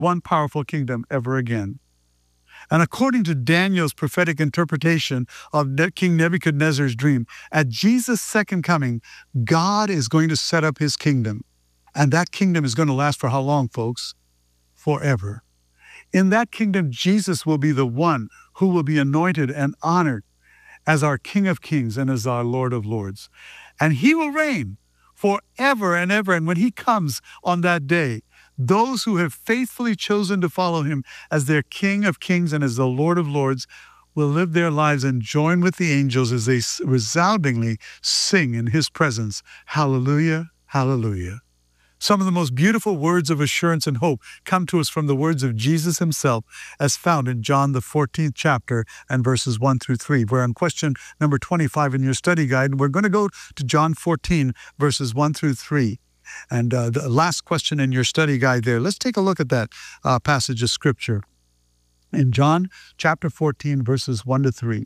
one powerful kingdom ever again. And according to Daniel's prophetic interpretation of King Nebuchadnezzar's dream, at Jesus' second coming, God is going to set up his kingdom. And that kingdom is going to last for how long, folks? Forever. In that kingdom, Jesus will be the one who will be anointed and honored as our King of Kings and as our Lord of Lords. And he will reign forever and ever. And when he comes on that day, those who have faithfully chosen to follow him as their King of Kings and as the Lord of Lords will live their lives and join with the angels as they resoundingly sing in his presence. Hallelujah, hallelujah. Some of the most beautiful words of assurance and hope come to us from the words of Jesus himself, as found in John, the 14th chapter, and verses 1 through 3. We're on question number 25 in your study guide. We're going to go to John 14, verses 1 through 3. And the last question in your study guide there. Let's take a look at that passage of Scripture. In John chapter 14, verses 1 to 3.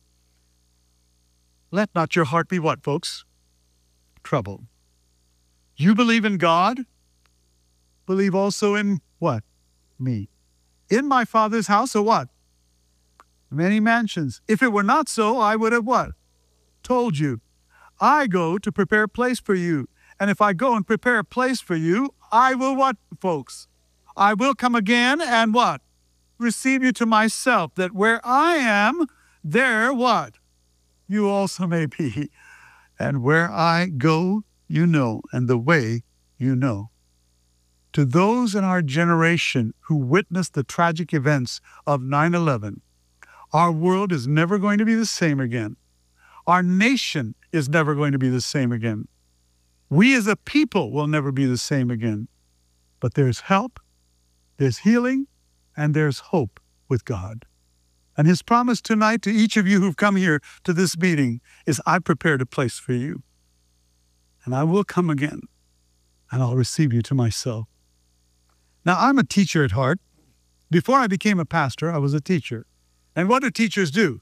Let not your heart be what, folks? Troubled. You believe in God? Believe also in what? Me. In my Father's house, or what? Many mansions. If it were not so, I would have what? Told you. I go to prepare a place for you. And if I go and prepare a place for you, I will what, folks? I will come again and what? Receive you to myself, that where I am, there what? You also may be. And where I go, you know, and the way you know. To those in our generation who witnessed the tragic events of 9/11, our world is never going to be the same again. Our nation is never going to be the same again. We as a people will never be the same again. But there's help, there's healing, and there's hope with God. And his promise tonight to each of you who've come here to this meeting is, I prepared a place for you. And I will come again, and I'll receive you to myself. Now, I'm a teacher at heart. Before I became a pastor, I was a teacher. And what do teachers do?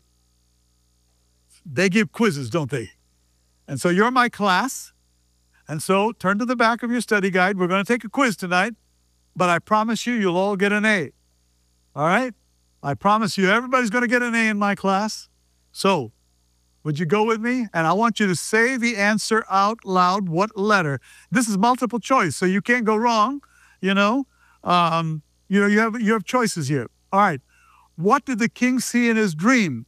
They give quizzes, don't they? And so you're my class. And so turn to the back of your study guide. We're going to take a quiz tonight. But I promise you, you'll all get an A. All right? I promise you, everybody's going to get an A in my class. So, would you go with me? And I want you to say the answer out loud. What letter? This is multiple choice, so you can't go wrong, you know. You have choices here. All right. What did the king see in his dream?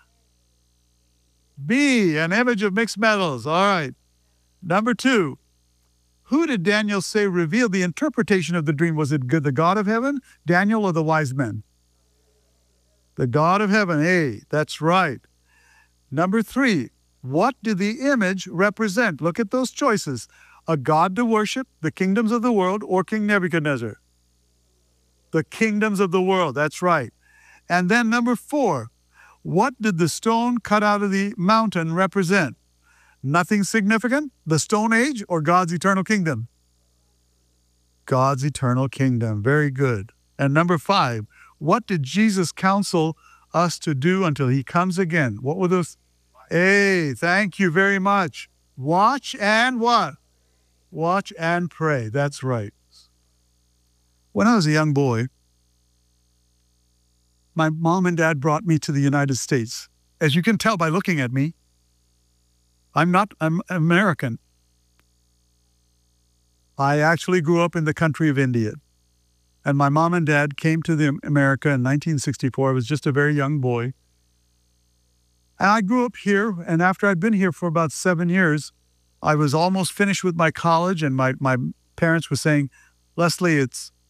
B, an image of mixed metals. All right. Number 2, who did Daniel say revealed the interpretation of the dream? Was it the God of heaven, Daniel, or the wise men? The God of heaven. Hey, that's right. Number 3, what did the image represent? Look at those choices. A god to worship, the kingdoms of the world, or King Nebuchadnezzar? The kingdoms of the world, that's right. And then number 4, what did the stone cut out of the mountain represent? Nothing significant, the Stone Age, or God's eternal kingdom? God's eternal kingdom, very good. And number 5, what did Jesus counsel us to do until he comes again? What were those? Hey, thank you very much. Watch and what? Watch and pray, that's right. When I was a young boy, my mom and dad brought me to the United States. As you can tell by looking at me, I'm American. I actually grew up in the country of India. And my mom and dad came to America in 1964. I was just a very young boy. And I grew up here, and after I'd been here for about 7 years, I was almost finished with my college, and my parents were saying, Leslie,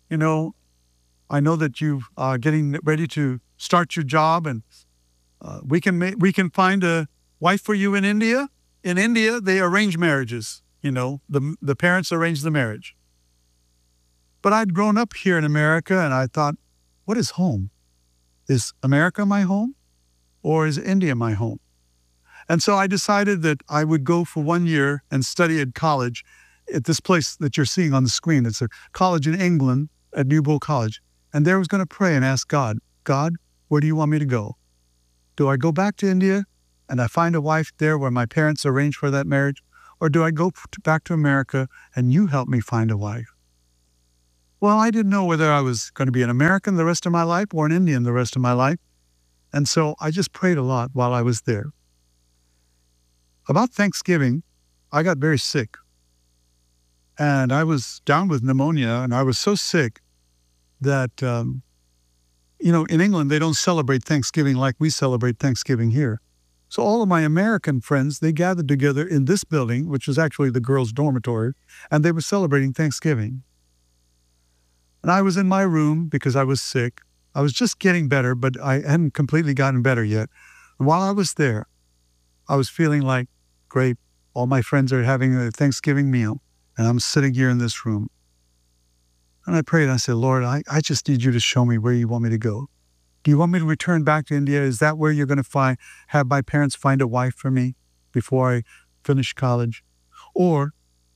I know that you are getting ready to start your job, and we can find a wife for you in India. In India, they arrange marriages. The parents arrange the marriage. But I'd grown up here in America, and I thought, what is home? Is America my home, or is India my home? And so I decided that I would go for 1 year and study at college at this place that you're seeing on the screen. It's a college in England at Newbold College. And there I was going to pray and ask God, where do you want me to go? Do I go back to India and I find a wife there where my parents arranged for that marriage? Or do I go back to America and you help me find a wife? Well, I didn't know whether I was going to be an American the rest of my life or an Indian the rest of my life. And so I just prayed a lot while I was there. About Thanksgiving, I got very sick. And I was down with pneumonia, and I was so sick that, in England, they don't celebrate Thanksgiving like we celebrate Thanksgiving here. So all of my American friends, they gathered together in this building, which was actually the girls' dormitory, and they were celebrating Thanksgiving. And I was in my room because I was sick. I was just getting better, but I hadn't completely gotten better yet. And while I was there, I was feeling like, great, all my friends are having a Thanksgiving meal, and I'm sitting here in this room. And I prayed, and I said, Lord, I just need you to show me where you want me to go. Do you want me to return back to India? Is that where you're going to have my parents find a wife for me before I finish college? Or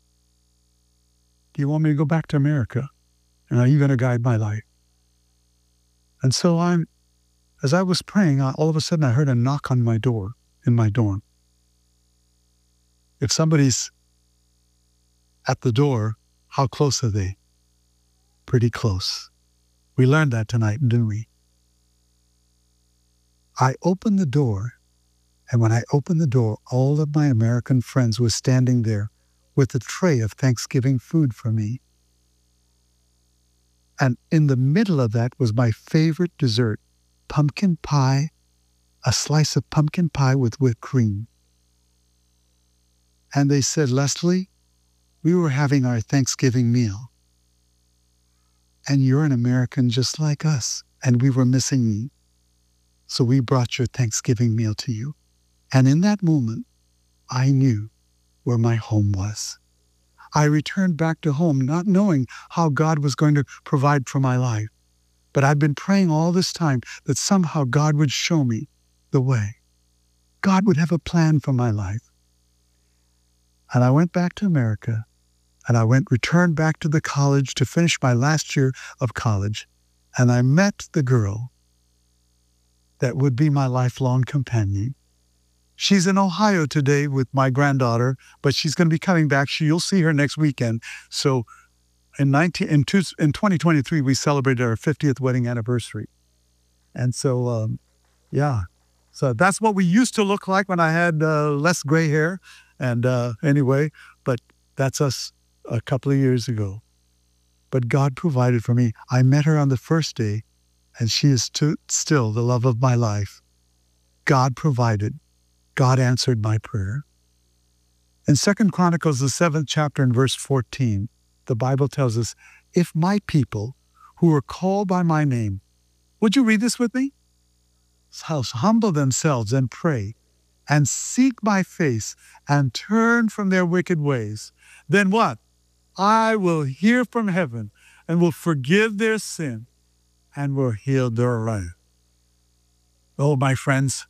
do you want me to go back to America? And are you going to guide my life? And so as I was praying, all of a sudden I heard a knock on my door in my dorm. If somebody's at the door, how close are they? Pretty close. We learned that tonight, didn't we? I opened the door, and when I opened the door, all of my American friends were standing there with a tray of Thanksgiving food for me. And in the middle of that was my favorite dessert, pumpkin pie, a slice of pumpkin pie with whipped cream. And they said, Leslie, we were having our Thanksgiving meal, and you're an American just like us, and we were missing you. So we brought your Thanksgiving meal to you. And in that moment, I knew where my home was. I returned back to home not knowing how God was going to provide for my life. But I'd been praying all this time that somehow God would show me the way. God would have a plan for my life. And I went back to America, and I returned back to the college to finish my last year of college. And I met the girl that would be my lifelong companion. She's in Ohio today with my granddaughter, but she's going to be coming back. You'll see her next weekend. So in 2023, we celebrated our 50th wedding anniversary. And so, So that's what we used to look like when I had less gray hair. And anyway, but that's us a couple of years ago. But God provided for me. I met her on the first day, and she is still the love of my life. God provided. God answered my prayer. In 2 Chronicles, the 7th chapter and verse 14, the Bible tells us, if my people who are called by my name, would you read this with me? Humble themselves and pray and seek my face and turn from their wicked ways. Then what? I will hear from heaven and will forgive their sin and will heal their land. Oh, my friends,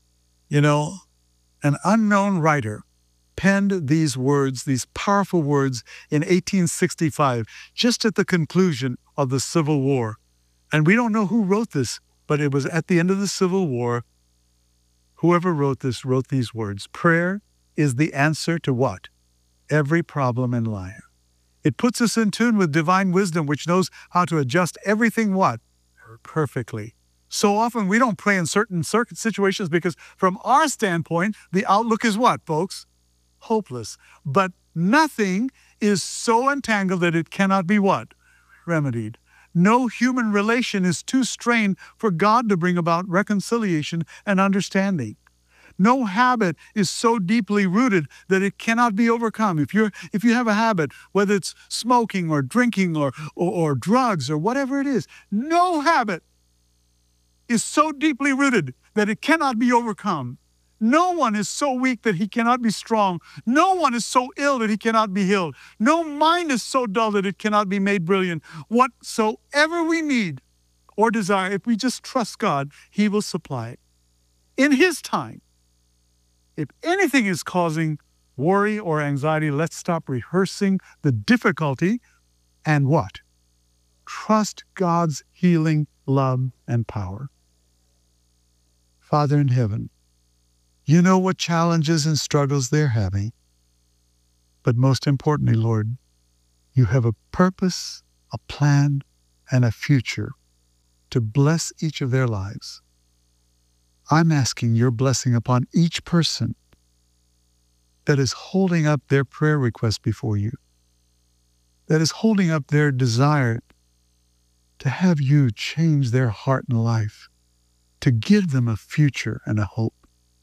an unknown writer penned these words, these powerful words, in 1865, just at the conclusion of the Civil War. And we don't know who wrote this, but it was at the end of the Civil War. Whoever wrote this wrote these words. Prayer is the answer to what? Every problem in life. It puts us in tune with divine wisdom, which knows how to adjust everything what? Perfectly. So often we don't pray in certain situations because from our standpoint, the outlook is what, folks? Hopeless. But nothing is so entangled that it cannot be what? Remedied. No human relation is too strained for God to bring about reconciliation and understanding. No habit is so deeply rooted that it cannot be overcome. If you have a habit, whether it's smoking or drinking or drugs or whatever it is, no habit is so deeply rooted that it cannot be overcome. No one is so weak that he cannot be strong. No one is so ill that he cannot be healed. No mind is so dull that it cannot be made brilliant. Whatsoever we need or desire, if we just trust God, he will supply it in his time. If anything is causing worry or anxiety, let's stop rehearsing the difficulty and what? Trust God's healing love and power. Father in heaven, you know what challenges and struggles they're having. But most importantly, Lord, you have a purpose, a plan and a future to bless each of their lives. I'm asking your blessing upon each person that is holding up their prayer request before you, that is holding up their desire to have you change their heart and life, to give them a future and a hope.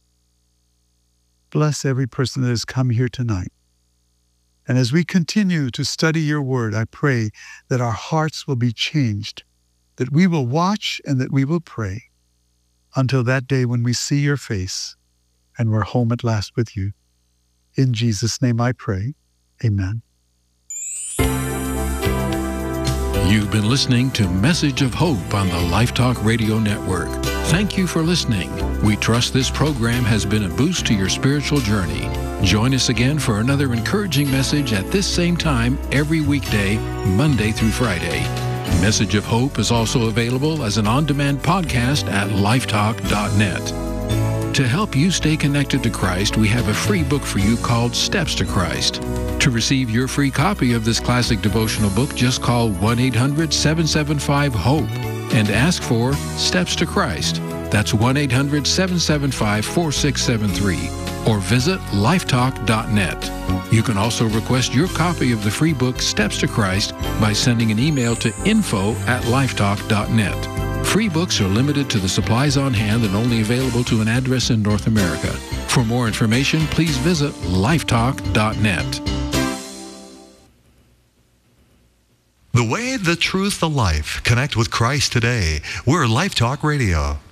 Bless every person that has come here tonight. And as we continue to study your word, I pray that our hearts will be changed, that we will watch and that we will pray until that day when we see your face and we're home at last with you. In Jesus' name I pray. Amen. You've been listening to Message of Hope on the Life Talk Radio Network. Thank you for listening. We trust this program has been a boost to your spiritual journey. Join us again for another encouraging message at this same time every weekday, Monday through Friday. Message of Hope is also available as an on-demand podcast at lifetalk.net. To help you stay connected to Christ, we have a free book for you called Steps to Christ. To receive your free copy of this classic devotional book, just call 1-800-775-HOPE and ask for Steps to Christ. That's 1-800-775-4673. Or visit lifetalk.net. You can also request your copy of the free book Steps to Christ by sending an email to info@lifetalk.net. Free books are limited to the supplies on hand and only available to an address in North America. For more information, please visit lifetalk.net. The way, the truth, the life. Connect with Christ today. We're Life Talk Radio.